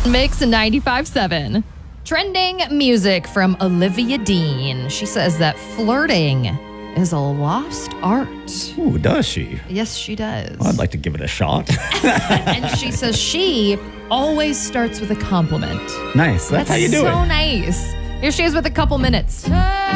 Mix 95.7. Trending music from Olivia Dean. She says that flirting is a lost art. Ooh, does she? Yes, she does. Well, I'd like to give it a shot. And she says she always starts with a compliment. Nice. That's how you do so it. nice. Here she is with a couple minutes.